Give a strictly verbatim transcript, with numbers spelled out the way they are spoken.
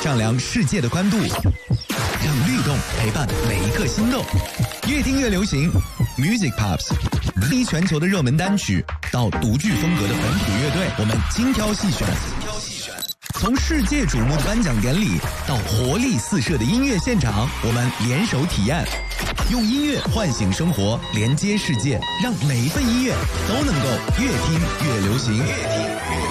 丈量世界的宽度，让律动陪伴每一个心动。越听越流行 ，Music Pops， 第全球的热门单曲到独具风格的本土乐队，我们精挑细选。从世界瞩目的颁奖典礼到活力四射的音乐现场，我们联手体验，用音乐唤醒生活，连接世界，让每一份音乐都能够越听越流行。越听越